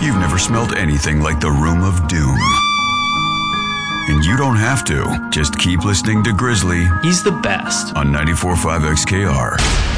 You've never smelled anything like the Room of Doom. And you don't have to. Just keep listening to Grizzly. He's the best. On 94.5 XKR.